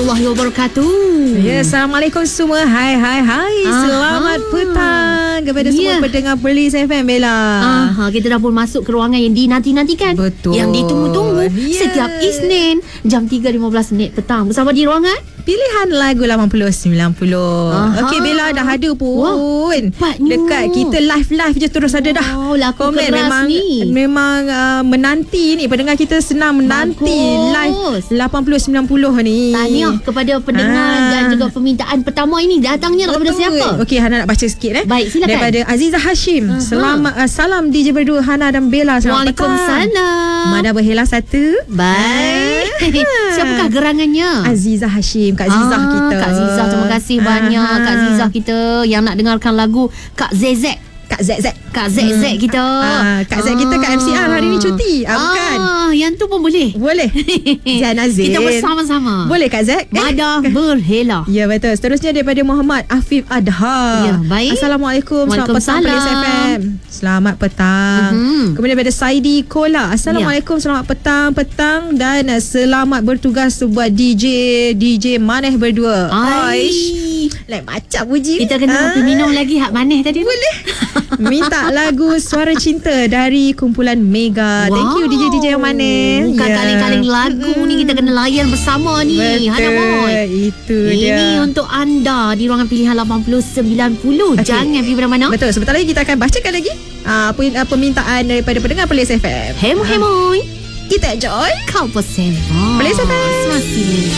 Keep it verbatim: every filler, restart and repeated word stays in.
warahmatullahi wabarakatuh. Ya, Assalamualaikum semua. Hai, hai, hai. Aha. Selamat petang kepada yeah. semua pendengar Perlis F M, Bella. Aha, kita dah pun masuk ke ruangan yang dinanti-nantikan. Betul. Yang ditunggu-tunggu yeah. setiap Isnin jam tiga lima belas minit petang bersama di ruangan pilihan lagu lapan puluh sembilan puluh. Okey, Bella dah ada pun. Wow, dekat kita live-live je terus ada dah. Oh, laku komen keras memang ni. Memang uh, menanti ni, pendengar kita senang menanti Bagus. live lapan puluh sembilan puluh ni. Tahniah kepada pendengar ah. dan juga permintaan pertama ini datangnya daripada siapa? Okey, Hana nak baca sikit eh. Baik, silakan. Daripada Azizah Hashim. Uh-huh. Selamat uh, salam D J berdua Hana dan Bella. Selamat petang. Waalaikumsalam. Mada berhela satu. Baik. Siapakah gerangannya? Azizah Hashim, Kak Zizah ah, kita. Kak Zizah, terima kasih Aha. banyak Kak Zizah kita yang nak dengarkan lagu Kak Zezek. Kak Z Z. Kak Z Z hmm. kita. Ah, Kak Z kita kat M C R hari ni cuti. Ah, bukan. Ah, yang tu pun boleh. Boleh. Zain Azin. Kita bersama-sama. Boleh Kak Z? Mada eh. berhela. Ya, betul. Seterusnya daripada Muhammad Afif Adha. Ya, baik. Assalamualaikum. Selamat petang Perlis F M. Selamat petang. Mm-hmm. Kemudian daripada Saidi Kola. Assalamualaikum. Ya. Selamat petang, petang dan selamat bertugas buat D J D J Maneh berdua. Aish. Lain macam puji. Kita kena ah. minum lagi hak Maneh tadi. Boleh. Minta lagu Suara Cinta dari kumpulan Mega. Wow. Thank you D J D J yang mana. Bukan yeah. kaling-kaling lagu mm. ni kita kena layan bersama ni. Betul. Itu Ini dia. Ini untuk anda di ruangan pilihan lapan puluh sembilan puluh. Okay. Jangan pergi mana-mana. Betul. Sebentar lagi kita akan bacakan lagi uh, permintaan daripada pendengar Perlis F M. Hemo-hemoi. Kita enjoy. Kau bersama Perlis F M. Masih